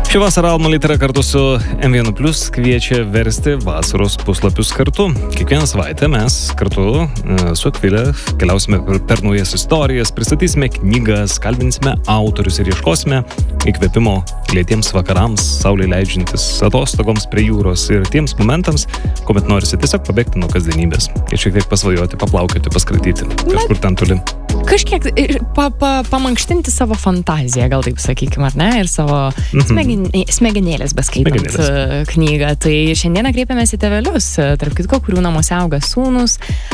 Šį vasarą Alma Litera kartu su M1 Plus kviečia versti vasaros puslapius kartu. Kiekvieną savaitę mes kartu su Akvilė keliausime per naujas istorijas, pristatysime knygas, kalbinsime autorius ir ieškosime įkvėpimo lėtiems vakarams, saulė leidžiantis atostogoms prie jūros ir tiems momentams, kuomet norisi tiesiog pabėgti nuo kasdienybės ir šiek tiek pasvajoti, paplaukioti, paskratyti kažkur ten toli. Kažkiek pamankštinti savo fantaziją, gal taip sakykime, ar ne? Ir savo smegenėlės beskaitant knygą. Tai šiandieną kreipiamės į tėvelius, tarp kitko, kurių namuose auga sūnus,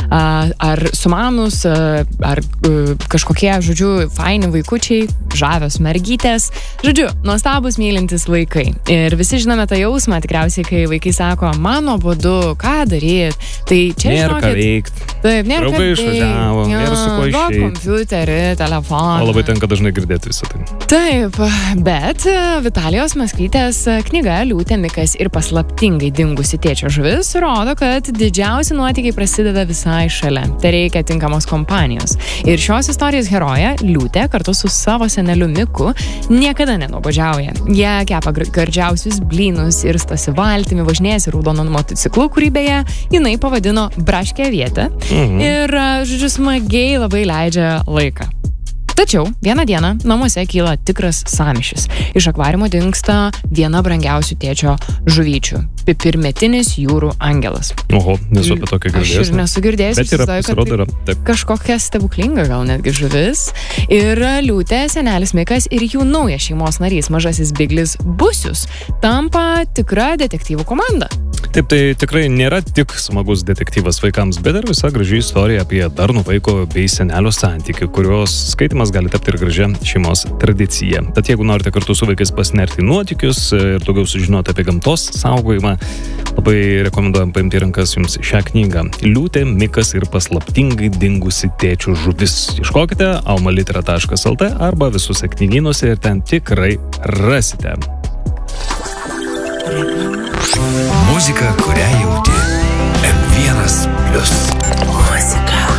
ar sumanus, ar kažkokie, žodžiu, faini vaikučiai, žavios mergytės. Žodžiu, nuostabus mylintis vaikai. Ir visi žinome tą jausmą, tikriausiai, kai vaikai sako, man nuobodu, ką daryt. Tai čia, nėra ką veikti. Taip, nėra ką veikti. Išvažiavo, nėra su ko išeiti. Kompiuterį, telefoną. O labai tenka dažnai girdėti visą tai. Taip, bet Vitalijos Maskvytės knyga Liūtė, Mikas ir paslaptingai dingusi tėčio žuvis rodo, kad didžiausi nuotykiai prasideda visai šalia. Tai reikia tinkamos kompanijos. Ir šios istorijos heroja, Liūtė, kartu su savo seneliu Miku, niekada nenuobodžiauja. Jie kepa gardžiausius blynus ir stosi valtimi, važinėjasi raudoną motociklu, kurį beje jinai pavadino Braškė vietą. Ir, žodžiu, smagiai labai leidžia laiką. Tačiau vieną dieną namuose kyla tikras sąmyšis. Iš akvariumo dingsta viena brangiausių tėčio žuvyčių. Pipirmetinis jūrų angelas. Oho, nesu apie tokią girdėjęs. Aš ir nesu girdėjęs. Bet yra, pasirodo, yra. Taip. Kažkokia stebuklinga gal netgi žuvis. Ir Liūtė, senelis Mikas ir jų naujas šeimos narys, mažasis Biglis Busius, tampa tikra detektyvų komanda. Taip, tai tikrai nėra tik smagus detektyvas vaikams, bet ir visa graži istorija apie darnų vaiko bei senelio santykių, kurios skaitimas gali tapti ir gražia šeimos tradicija. Tad jeigu norite kartu su vaikais pasinerti nuotykius ir daugiau sužinoti apie gamtos saugojimą, labai rekomenduojam paimti rankas jums šią knygą. Liūtė, Mikas ir paslaptingai dingusi tėčių žuvis. Ieškokite almalitera.lt arba visuose knygynuose ir ten tikrai rasite. Muzika, kurią jauti. M1 Plus. Muzika.